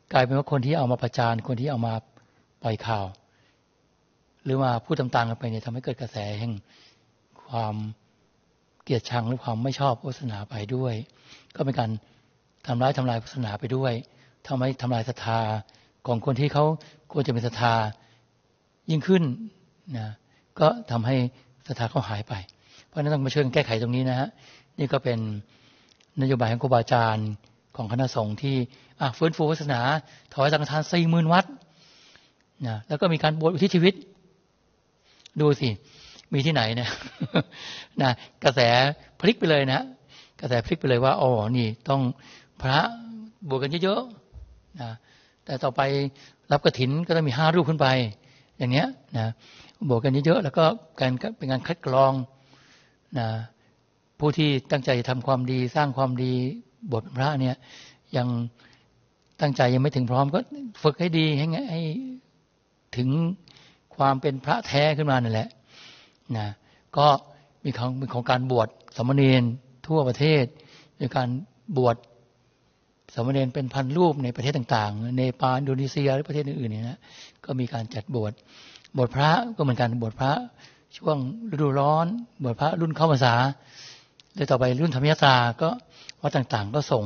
กลายเป็นว่าคนที่เอามาประจานคนที่เอามาปล่อยข่าวหรือว่าพูดต่างๆกันไปเนี่ยทำให้เกิดกระแสแห่งความเกลียดชังหรือความไม่ชอบศาสนาไปด้วยก็เป็นการทำลายศาสนาไปด้วยทำให้ทำลายศรัทธาของคนที่เขาควรจะเป็นศรัทธายิ่งขึ้นนะก็ทำให้ศรัทธาเขาหายไปเพราะฉะนั้นต้องมาช่วยกันแก้ไขตรงนี้นะฮะนี่ก็เป็นนโยบายของครูบาอาจารย์ของคณะสงฆ์ที่ฟื้นฟูศาสนาถวายสังฆทาน 40,000 วัดนะแล้วก็มีการบวชอุทิศชีวิตดูสิมีที่ไหนเนี่ยนะกระแสพลิกไปเลยนะกระแสพลิกไปเลยว่าอ๋อนี่ต้องพระบวชกันเยอะๆนะแต่ต่อไปรับกฐินก็ต้องมี5 รูปขึ้นไปอย่างเงี้ยนะบวชกันเยอะๆแล้วก็การเป็นการคัดกรองนะผู้ที่ตั้งใจจะทำความดีสร้างความดีบวชเป็นพระเนี่ยยังตั้งใจยังไม่ถึงพร้อมก็ฝึกให้ดีให้ถึงความเป็นพระแท้ขึ้นมานั่นแหละนะก็มีของการบวชสามเณรทั่วประเทศมีการบวชสามเณรเป็น1,000 รูปในประเทศต่างๆเนปาลอินโดนีเซียหรือประเทศอื่นๆเนี่ยนะก็มีการจัดบวชพระก็เหมือนกันบวชพระช่วงฤดูร้อนบวชพระรุ่นเข้าพรรษาแล้วต่อไปรุ่นธรรมยตราก็วัดต่างๆก็ส่ง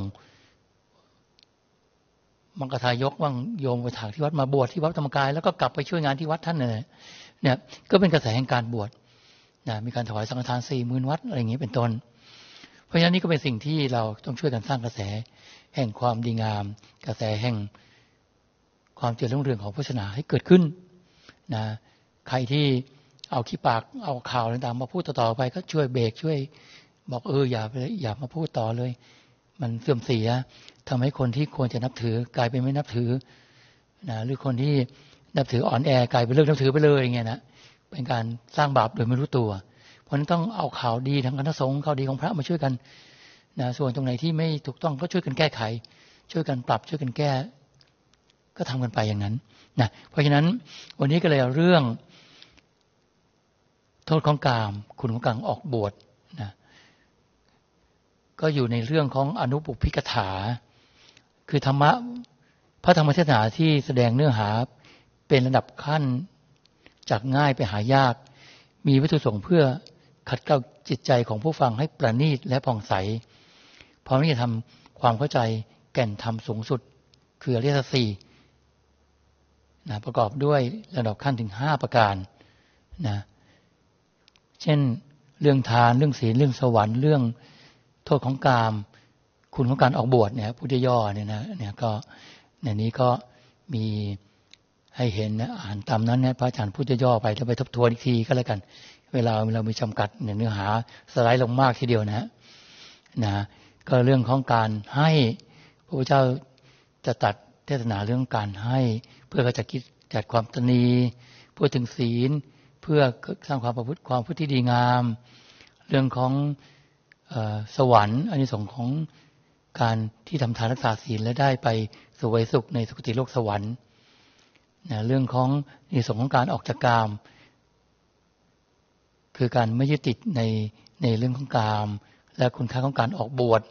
มังคทายกว่างโยมไปถากที่วัดมาบวชที่วัดธรรมกายแล้วก็กลับไปช่วยงานที่วัดท่านเนี่ยก็เป็นกระแสแห่งการบวชนะมีการถวายสังฆทาน 40,000 วัดอะไรอย่างนี้เป็นต้นเพราะฉะนั้นนี่ก็เป็นสิ่งที่เราต้องช่วยกันสร้างกระแสแห่งความดีงามกระแสแห่งความเจริญรุ่งเรืองของพุทธศาสนาให้เกิดขึ้นนะใครที่เอาขี้ปากเอาข่าวต่างๆมาพูดต่อๆไปก็ช่วยเบรกช่วยบอกอย่ามาพูดต่อเลยมันเสื่อมเสียทำให้คนที่ควรจะนับถือกลายเป็นไม่นับถือนะหรือคนที่นับถืออ่อนแอกลายเป็นเลิกนับถือไปเลยอย่างเงี้ยนะเป็นการสร้างบาปโดยไม่รู้ตัวเพราะฉะนั้นต้องเอาข่าวดีทางคณะสงฆ์ข่าวดีของพระมาช่วยกันนะส่วนตรงไหนที่ไม่ถูกต้องก็ช่วยกันแก้ไขช่วยกันปรับช่วยกันแก้ก็ทำกันไปอย่างนั้นนะเพราะฉะนั้นวันนี้ก็เลยเอาเรื่องโทษของกามคุณของการออกบวชนะก็อยู่ในเรื่องของอนุปุพพิกถาคือธรรมะพระธรรมเทศนาที่แสดงเนื้อหาเป็นระดับขั้นจากง่ายไปหายากมีวัตถุประสงค์เพื่อขัดเกลาจิตใจของผู้ฟังให้ประณีตและผ่องใสพร้อมที่จะทำความเข้าใจแก่นธรรมสูงสุดคืออริยสัจ 4นะประกอบด้วยระดับขั้นถึง5 ประการนะเช่นเรื่องทานเรื่องศีลเรื่องสวรรค์เรื่องโทษของกามคุณของการออกบวชเนี่ยพุทธย่อเนี่ยก็ในนี้ก็มีให้เห็นนะอ่านตามนั้นเนี่ยพระอาจารย์พุทธย่อไปแล้วไปทบทวนอีกทีก็แล้วกันเวลาเรามีจำกัดเนื้อหาสไลด์ลงมากทีเดียวนะก็เรื่องของการให้พระพุทธเจ้าจะตัดเทศนาเรื่องการให้เพื่อจะคิดจัดความตนีเพื่อถึงศีลเพื่อสร้างความพฤติที่ดีงามเรื่องของสวรรค์อานิสงส์ของการที่ทำทานรักษาศีลและได้ไปเสวยสุขในสุคติโลกสวรรค์เรื่องของอานิสงส์ของการออกจากกามคือการไม่ยึดติดในเรื่องของกามและคุณค่าของการออกบวช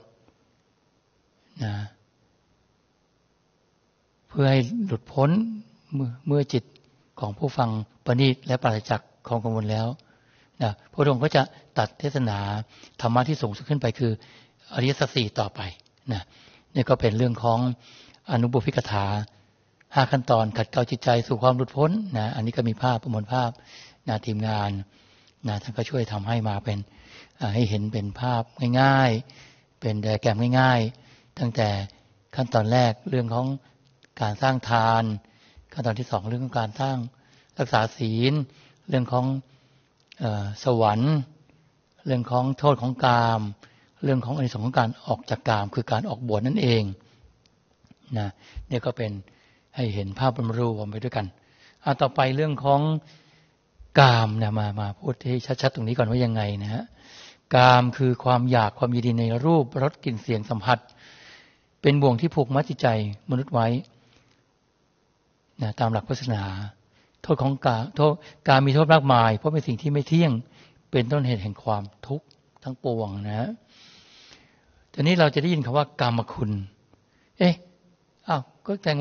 เพื่อให้หลุดพ้นเมื่อจิตของผู้ฟังประณีตและปราศจากความกังวลแล้วพระองค์ก็จะตัดเทศนาธรรมะที่สูงสุดขึ้นไปคืออริยสัจ 4ต่อไปนี่ก็เป็นเรื่องของอนุปุพพิกถา5 ขั้นตอนขัดเกลาจิตใจสู่ความหลุดพ้นอันนี้ก็มีภาพประมวลภาพทีมงานท่านก็ช่วยทำให้มาเป็นให้เห็นเป็นภาพง่ายๆเป็นไดอะแกรมง่ายๆตั้งแต่ขั้นตอนแรกเรื่องของการสร้างทานขั้นตอนที่2เรื่องของการสร้างรักษาศีลเรื่องของสวรรค์เรื่องของโทษของกามเรื่องของอานิสงส์ของการออกจากกามคือการออกบวชนั่นเองนี่ก็เป็นให้เห็นภาพรวมไปด้วยกันต่อไปเรื่องของกามมาพูดให้ชัดๆตรงนี้ก่อนว่ายังไงนะฮะกามคือความอยากความยินดีในรูปรสกลิ่นเสียงสัมผัสเป็นบ่วงที่ผูกมัดจิตใจมนุษย์ไว้ตามหลักพุทธศาสนาโทษของกามมีโทษมากมายเพราะเป็นสิ่งที่ไม่เที่ยงเป็นต้นเหตุแห่งความทุกข์ทั้งปวงนะทีนี้เราจะได้ยินคำว่ากามคุณก็แสดง